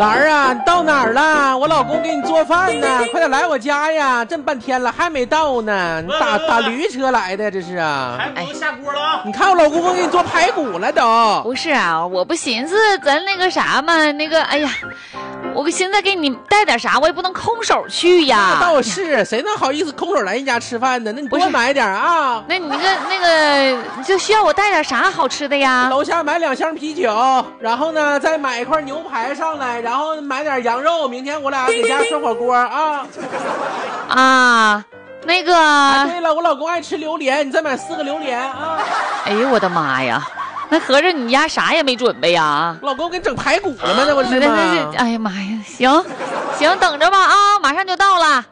兰儿啊，你到哪儿了？我老公给你做饭呢，快点来我家呀！这么半天了还没到呢，你打驴车来的这是啊？ 排骨下锅了啊！ 你看我老公给你做排骨了都。 不是啊，我不寻思咱那个啥嘛，那个哎呀，我寻思给你带点啥，我也不能空手去呀。 那倒是，谁能好意思空手来人家吃饭呢？那你多买点啊。 那你那个就需要我带点啥好吃的呀？ 楼下买2箱啤酒，然后呢再买一块牛排上来，然后买点羊肉，明天我俩给家涮火锅啊。 啊，那个。 对了，我老公爱吃榴莲，你再买4个榴莲啊。 哎呦我的妈呀！那合着你家啥也没准备呀？ 我老公给你整排骨了吗？那不是吗？ 哎呀妈呀！行，等着吧啊，马上就到了。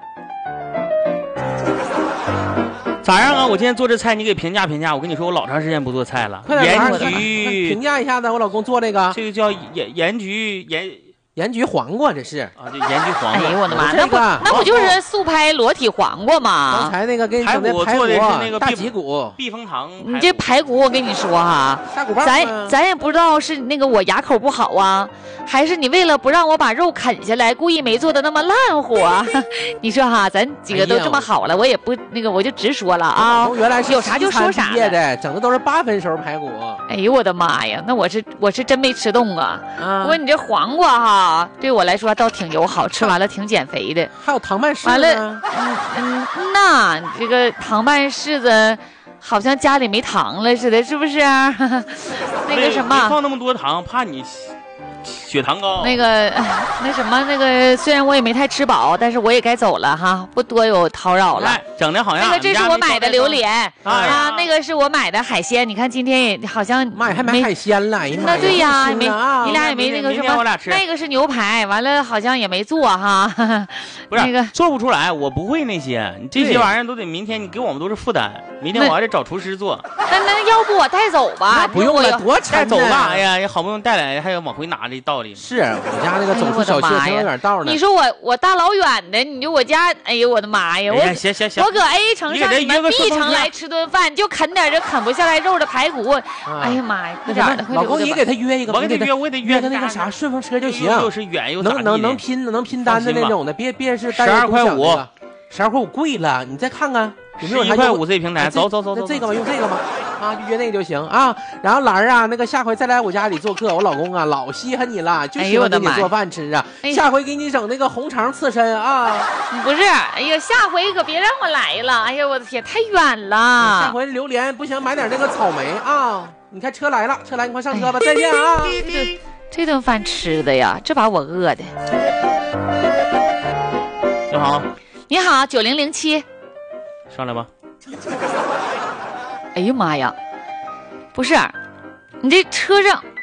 咋样啊？我今天做这菜，你给评价评价。我跟你说，我老长时间不做菜了。 快点， 盐焗， 评价一下子，我老公做这个， 这个叫盐焗盐焗黄瓜，这是啊，这盐焗黄瓜。 哎呦我的妈， 那不就是速拍裸体黄瓜吗？ 刚才那个给你整的排骨做的是那个大脊骨、 避风塘。 你这排骨，我跟你说哈，咱也不知道是那个我牙口不好啊，还是你为了不让我把肉啃下来，故意没做的那么烂乎啊？你说哈，咱几个都这么好了，我也不那个，我就直说了啊。 原来是有啥就说啥的，整的都是8分熟排骨。 哎呦我的妈呀，那我是真没吃动啊！不过你这黄瓜哈，对我来说倒挺友好，吃完了挺减肥的。 还有糖拌柿子。 完了，那这个糖拌柿子好像家里没糖了似的，是不是？那个什么， 没放那么多糖，怕你血糖高。 那个虽然我也没太吃饱，但是我也该走了哈，不多有叨扰了。 整的好像那个这是我买的榴莲啊，那个是我买的海鲜。你看今天也好像妈还买海鲜了， 那对呀，你俩也没那个什么，那个是牛排，完了好像也没做哈。 不是那个做不出来，我不会那些，你这些玩意儿都得明天你给我们都是负担，明天我还得找厨师做。 那要不我带走吧？ 不用了，多带走干啥呀？好不容易带来，还要往回拿的道理。 是我家那个走出小区挺远道呢。 你说我大老远的，你就我家，哎呦我的妈呀！ 行， 我搁 A 城上你们 B 城来吃顿饭，就啃点这啃不下来肉的排骨。哎呀妈呀，快点的！ 老公你给他约一个， 我给他约个那个啥顺风车就行。 又是远又能拼单的那种的，别是 12.5块 ，12.5块贵了，你再看看有没有 11.5块这平台。走， 那这个吧，用这个吧。啊，就约那个就行啊。然后兰儿啊，那个下回再来我家里做客，我老公啊老稀罕你了，就喜欢给你做饭吃啊。下回给你整那个红肠刺身啊。 不是，哎呀，下回可别让我来了。哎呀，我的天，太远了。 下回榴莲不行，买点那个草莓啊。你看车来了，你快上车吧，再见啊。 这顿饭吃的呀，这把我饿的。 你好， 你好，9007， 上来吧。 哎呀妈呀，不是，你这车上